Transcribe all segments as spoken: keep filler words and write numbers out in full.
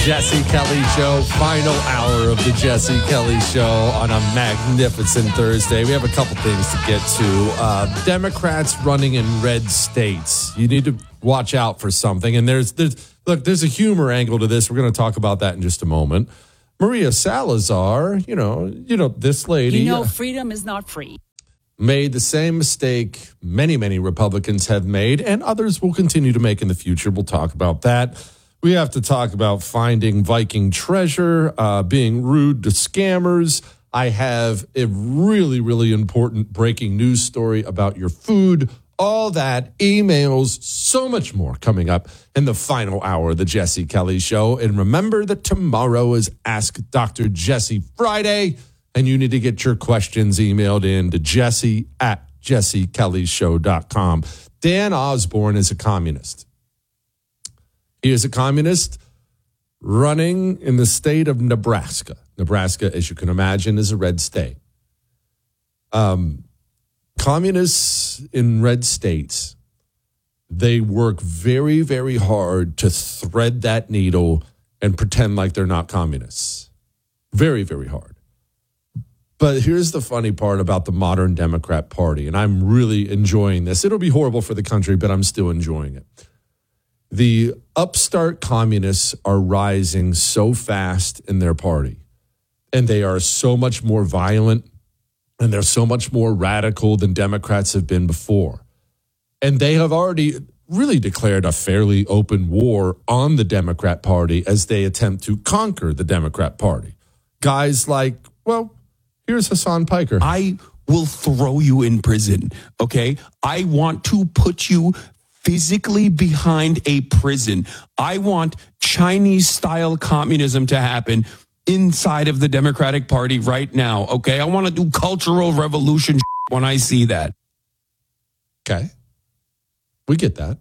Jesse Kelly Show, final hour of the Jesse Kelly Show on a magnificent Thursday. We have a couple things to get to. Uh, Democrats running in red states. You need to watch out for something. And there's, there's look, there's a humor angle to this. We're going to talk about that in just a moment. Maria Salazar, you know, you know this lady. You know, freedom is not free. Made the same mistake many, many Republicans have made, and others will continue to make in the future. We'll talk about that. We have to talk about finding Viking treasure, uh, being rude to scammers. I have a really, really important breaking news story about your food. All that, emails, so much more coming up in the final hour of the Jesse Kelly Show. And remember that tomorrow is Ask Doctor Jesse Friday, and you need to get your questions emailed in to Jesse at jesse kelly show dot com. Dan Osborne is a communist. He is a communist running in the state of Nebraska. Nebraska, as you can imagine, is a red state. Um, communists in red states, they work very, very hard to thread that needle and pretend like they're not communists. Very, very hard. But here's the funny part about the modern Democrat Party, and I'm really enjoying this. It'll be horrible for the country, but I'm still enjoying it. The upstart communists are rising so fast in their party, and they are so much more violent, and they're so much more radical than Democrats have been before. And they have already really declared a fairly open war on the Democrat Party as they attempt to conquer the Democrat Party. Guys like, well, here's Hassan Piker. I will throw you in prison, okay? I want to put you physically behind a prison. I want Chinese-style communism to happen inside of the Democratic Party right now, okay? I want to do cultural revolution when I see that. Okay. We get that.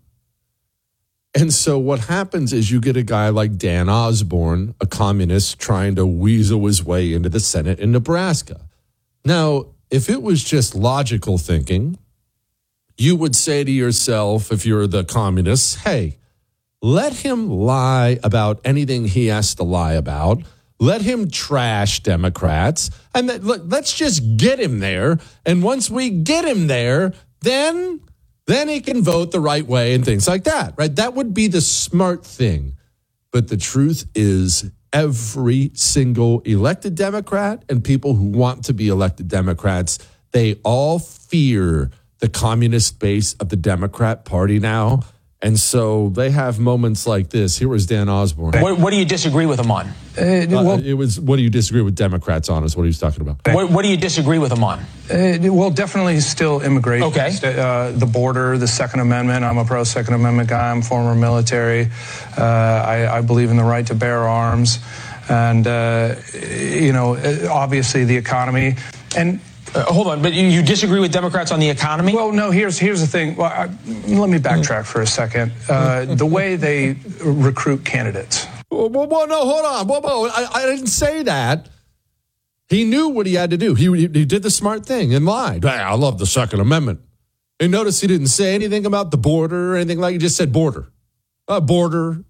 And so what happens is you get a guy like Dan Osborne, a communist, trying to weasel his way into the Senate in Nebraska. Now, if it was just logical thinking, you would say to yourself, if you're the communists, hey, let him lie about anything he has to lie about. Let him trash Democrats. And th- let's just get him there. And once we get him there, then, then he can vote the right way and things like that, right? That would be the smart thing. But the truth is every single elected Democrat and people who want to be elected Democrats, they all fear the communist base of the Democrat Party now. And so they have moments like this. Here was Dan Osborne. What, what do you disagree with him on? Uh, well, it was, what do you disagree with Democrats on is what he was talking about. What, what do you disagree with him on? Uh, well, definitely still immigration. Okay. Uh, the border, the Second Amendment. I'm a pro-Second Amendment guy. I'm former military. Uh, I, I believe in the right to bear arms. And, uh, you know, obviously the economy. And Uh, hold on, but you, you disagree with Democrats on the economy? Well, no, here's here's the thing. Well, I, let me backtrack for a second. Uh, the way they recruit candidates. Well, well, well no, hold on. Whoa, whoa, I, I didn't say that. He knew what he had to do. He, he, he did the smart thing and lied. Hey, I love the Second Amendment. And notice he didn't say anything about the border or anything like. He just said border. Uh, border.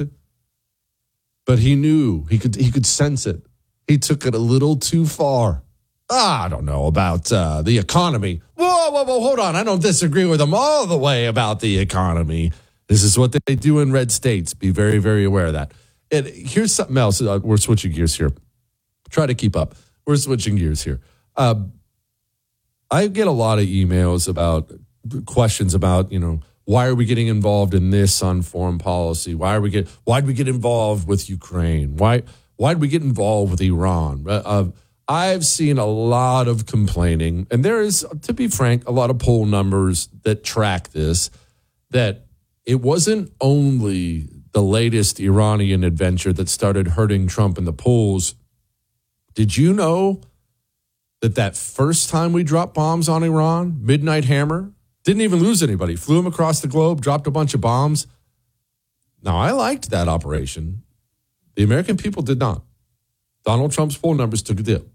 But he knew. He could, he could sense it. He took it a little too far. I don't know about uh, the economy. Whoa, whoa, whoa, hold on. I don't disagree with them all the way about the economy. This is what they do in red states. Be very, very aware of that. And here's something else. Uh, we're switching gears here. Try to keep up. We're switching gears here. Uh, I get a lot of emails about questions about, you know, why are we getting involved in this on foreign policy? Why are we get? Why did we get involved with Ukraine? Why? Why did we get involved with Iran? Uh, uh, I've seen a lot of complaining, and there is, to be frank, a lot of poll numbers that track this, that it wasn't only the latest Iranian adventure that started hurting Trump in the polls. Did you know that that first time we dropped bombs on Iran, Midnight Hammer, didn't even lose anybody, flew them across the globe, dropped a bunch of bombs? Now, I liked that operation. The American people did not. Donald Trump's poll numbers took a dip.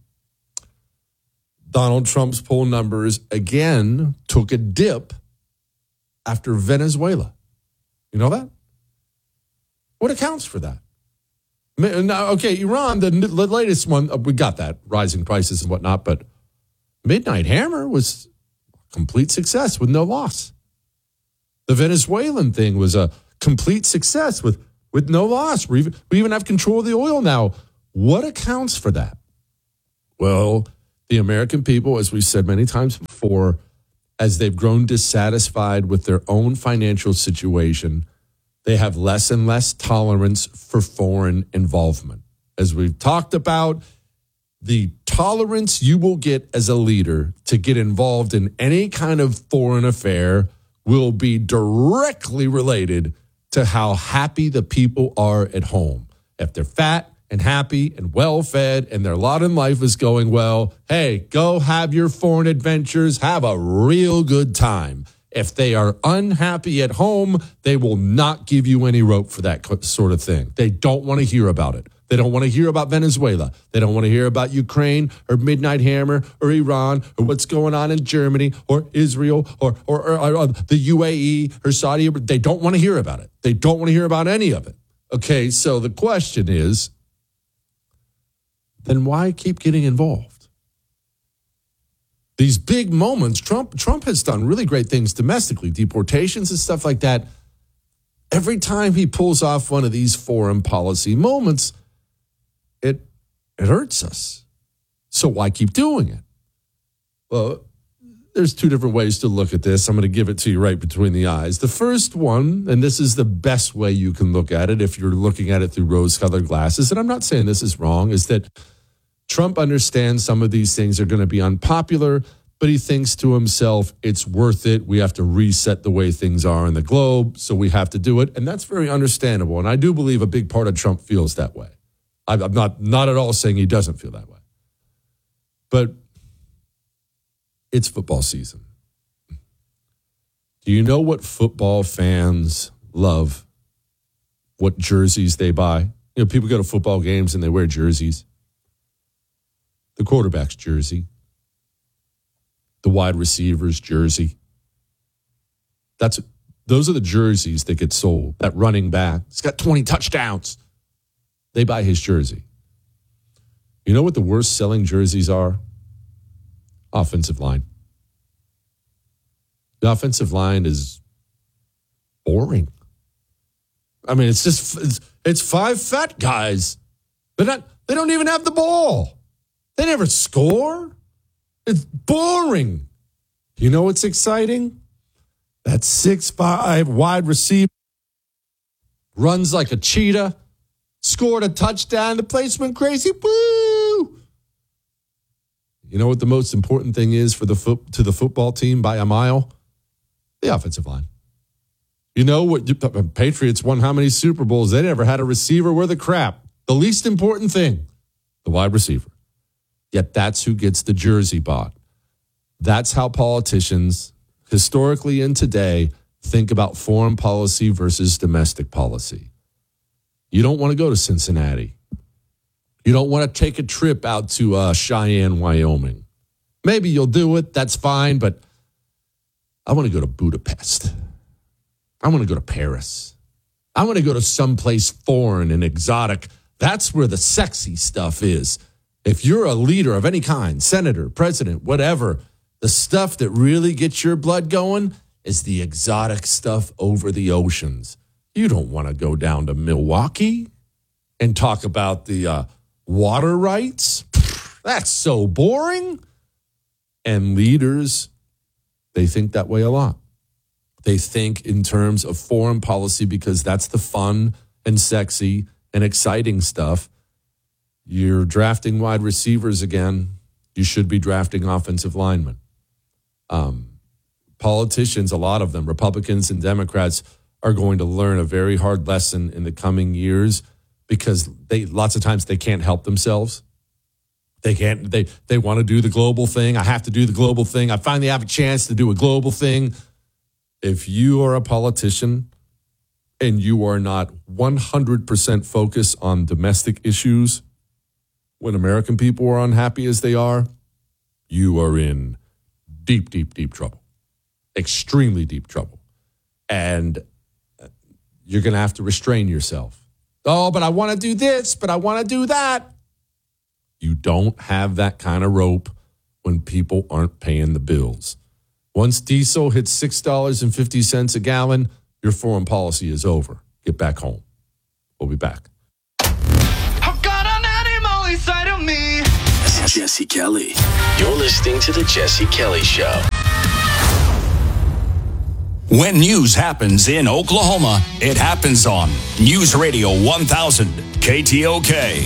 Donald Trump's poll numbers, again, took a dip after Venezuela. You know that? What accounts for that? Now, okay, Iran, the, the latest one, uh, we got that, rising prices and whatnot, but Midnight Hammer was a complete success with no loss. The Venezuelan thing was a complete success with, with no loss. We even, we even have control of the oil now. What accounts for that? Well, the American people, as we said many times before, as they've grown dissatisfied with their own financial situation, they have less and less tolerance for foreign involvement. As we've talked about, the tolerance you will get as a leader to get involved in any kind of foreign affair will be directly related to how happy the people are at home. If they're fat and happy and well-fed and their lot in life is going well, hey, go have your foreign adventures, have a real good time. If they are unhappy at home, they will not give you any rope for that sort of thing. They don't want to hear about it. They don't want to hear about Venezuela. They don't want to hear about Ukraine or Midnight Hammer or Iran or what's going on in Germany or Israel or, or, or, or the U A E or Saudi. They don't want to hear about it. They don't want to hear about any of it. Okay, so the question is, then why keep getting involved? These big moments, Trump Trump has done really great things domestically, deportations and stuff like that. Every time he pulls off one of these foreign policy moments, it it hurts us. So why keep doing it? Well, there's two different ways to look at this. I'm going to give it to you right between the eyes. The first one, and this is the best way you can look at it if you're looking at it through rose-colored glasses, and I'm not saying this is wrong, is that Trump understands some of these things are going to be unpopular, but he thinks to himself, it's worth it. We have to reset the way things are in the globe, so we have to do it. And that's very understandable. And I do believe a big part of Trump feels that way. I'm not, not at all saying he doesn't feel that way. But it's football season. Do you know what football fans love? What jerseys they buy? You know, people go to football games and they wear jerseys. The quarterback's jersey, the wide receiver's jersey. That's those are the jerseys that get sold. That running back, he's got twenty touchdowns. They buy his jersey. You know what the worst selling jerseys are? Offensive line. The offensive line is boring. I mean, it's just it's, it's five fat guys. They're not. They don't even have the ball. They never score. It's boring. You know what's exciting? That six five wide receiver runs like a cheetah, scored a touchdown, the place went crazy. Woo! You know what the most important thing is for the foot to the football team by a mile? The offensive line. You know what? Patriots won how many Super Bowls? They never had a receiver worth a crap. The least important thing, the wide receiver. Yet that's who gets the jersey bought. That's how politicians, historically and today, think about foreign policy versus domestic policy. You don't want to go to Cincinnati. You don't want to take a trip out to uh, Cheyenne, Wyoming. Maybe you'll do it. That's fine. But I want to go to Budapest. I want to go to Paris. I want to go to someplace foreign and exotic. That's where the sexy stuff is. If you're a leader of any kind, senator, president, whatever, the stuff that really gets your blood going is the exotic stuff over the oceans. You don't want to go down to Milwaukee and talk about the uh, water rights. That's so boring. And leaders, they think that way a lot. They think in terms of foreign policy because that's the fun and sexy and exciting stuff. You're drafting wide receivers again. You should be drafting offensive linemen. Um, politicians, a lot of them, Republicans and Democrats, are going to learn a very hard lesson in the coming years because they lots of times they can't help themselves. They can't. They they want to do the global thing. I have to do the global thing. I finally have a chance to do a global thing. If you are a politician and you are not one hundred percent focused on domestic issues, when American people are unhappy as they are, you are in deep, deep, deep trouble. Extremely deep trouble. And you're going to have to restrain yourself. Oh, but I want to do this, but I want to do that. You don't have that kind of rope when people aren't paying the bills. Once diesel hits six dollars and fifty cents a gallon, your foreign policy is over. Get back home. We'll be back. I've got an animal inside of me. This is Jesse Kelly. You're listening to The Jesse Kelly Show. When news happens in Oklahoma, it happens on News Radio one thousand K T O K.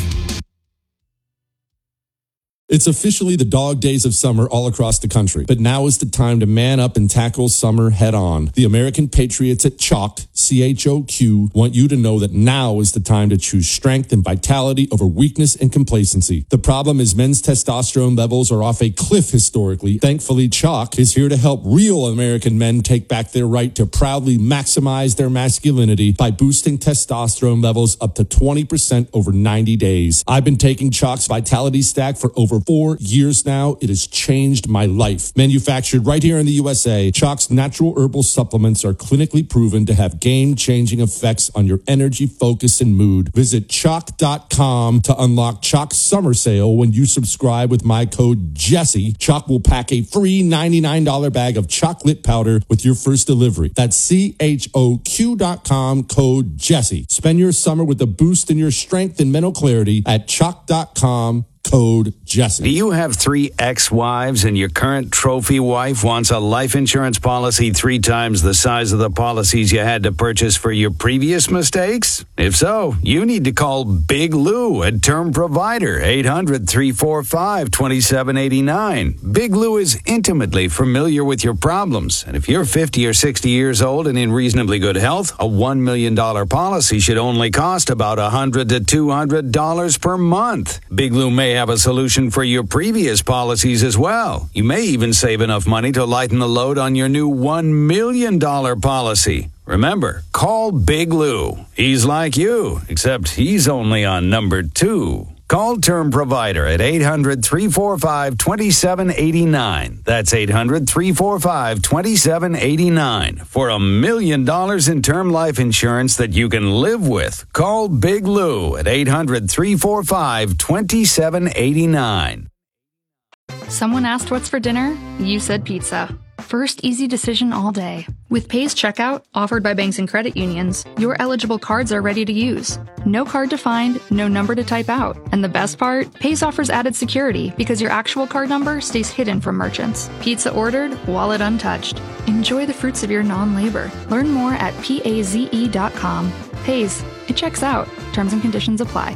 It's officially the dog days of summer all across the country, but now is the time to man up and tackle summer head on. The American Patriots at Chalk, C H O Q, want you to know that now is the time to choose strength and vitality over weakness and complacency. The problem is men's testosterone levels are off a cliff historically. Thankfully, Chalk is here to help real American men take back their right to proudly maximize their masculinity by boosting testosterone levels up to twenty percent over ninety days. I've been taking Chalk's Vitality Stack for over four years now. It has changed my life. Manufactured right here in the U S A, Chalk's natural herbal supplements are clinically proven to have game-changing effects on your energy, focus, and mood. Visit chalk dot com to unlock Chalk's summer sale. When you subscribe with my code Jesse, Chalk will pack a free ninety-nine dollars bag of chocolate powder with your first delivery. That's C H O Q dot com, code Jesse. Spend your summer with a boost in your strength and mental clarity at chalk dot com. Code Jesse. Do you have three ex-wives and your current trophy wife wants a life insurance policy three times the size of the policies you had to purchase for your previous mistakes? If so, you need to call Big Lou at Term Provider, eight hundred, three four five, two seven eight nine. Big Lou is intimately familiar with your problems, and if you're fifty or sixty years old and in reasonably good health, a one million dollars policy should only cost about one hundred to two hundred dollars per month. Big Lou may have a solution for your previous policies as well. You may even save enough money to lighten the load on your new one million dollars policy. Remember, call Big Lou. He's like you, except he's only on number two. Call Term Provider at eight hundred, three four five, two seven eight nine. That's eight hundred, three four five, two seven eight nine. For a million dollars in term life insurance that you can live with, call Big Lou at eight hundred, three four five, two seven eight nine. Someone asked what's for dinner? You said pizza. First easy decision all day. With Pays Checkout, offered by banks and credit unions, your eligible cards are ready to use. No card to find, no number to type out. And the best part? Pays offers added security because your actual card number stays hidden from merchants. Pizza ordered, wallet untouched. Enjoy the fruits of your non-labor. Learn more at paze dot com. Pays. It checks out. Terms and conditions apply.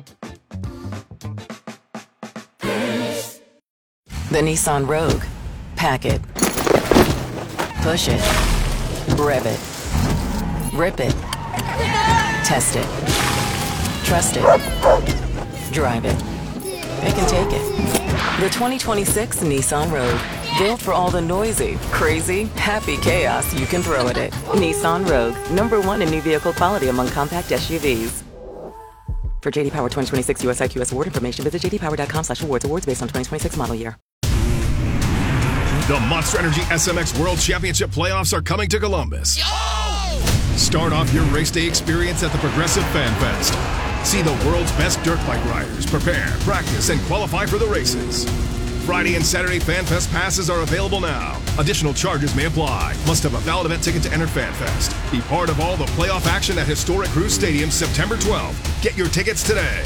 The Nissan Rogue. Pack it. Push it. Rev it. Rip it. Test it. Trust it. Drive it. It can take it. The twenty twenty-six Nissan Rogue. Built for all the noisy, crazy, happy chaos you can throw at it. Nissan Rogue. Number one in new vehicle quality among compact S U Vs. For J D Power twenty twenty-six U S I Q S award information, visit j d power dot com slash awards. Awards based on twenty twenty-six model year. The Monster Energy S M X World Championship playoffs are coming to Columbus. Yo! Start off your race day experience at the Progressive Fan Fest. See the world's best dirt bike riders prepare, practice, and qualify for the races. Friday and Saturday Fan Fest passes are available now. Additional charges may apply. Must have a valid event ticket to enter Fan Fest. Be part of all the playoff action at Historic Cruise Stadium September twelfth. Get your tickets today.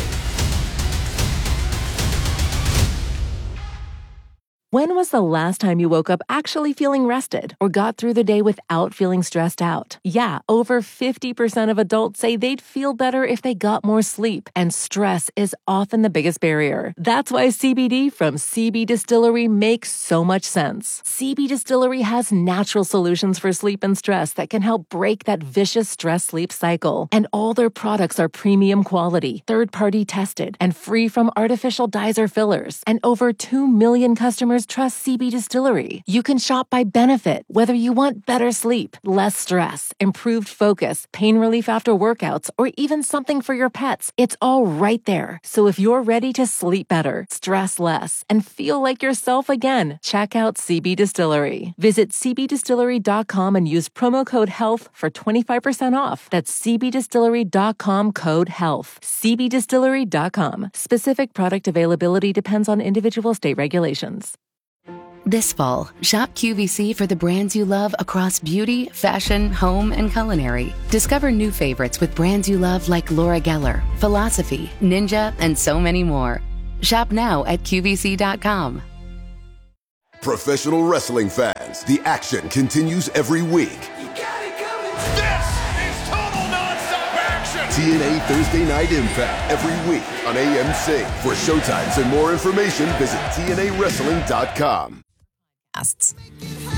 When was the last time you woke up actually feeling rested or got through the day without feeling stressed out? Yeah, over fifty percent of adults say they'd feel better if they got more sleep, and stress is often the biggest barrier. That's why C B D from C B Distillery makes so much sense. C B Distillery has natural solutions for sleep and stress that can help break that vicious stress-sleep cycle. And all their products are premium quality, third-party tested, and free from artificial dyes or fillers. And over two million customers customers trust C B Distillery. You can shop by benefit, whether you want better sleep, less stress, improved focus, pain relief after workouts, or even something for your pets. It's all right there. So if you're ready to sleep better, stress less, and feel like yourself again, check out C B Distillery. Visit c b distillery dot com and use promo code HEALTH for twenty-five percent off. That's c b distillery dot com code HEALTH. c b distillery dot com. Specific product availability depends on individual state regulations. This fall, shop Q V C for the brands you love across beauty, fashion, home, and culinary. Discover new favorites with brands you love like Laura Geller, Philosophy, Ninja, and so many more. Shop now at q v c dot com. Professional wrestling fans, the action continues every week. This is total nonstop action. T N A Thursday Night Impact every week on A M C. For showtimes and more information, visit T N A wrestling dot com.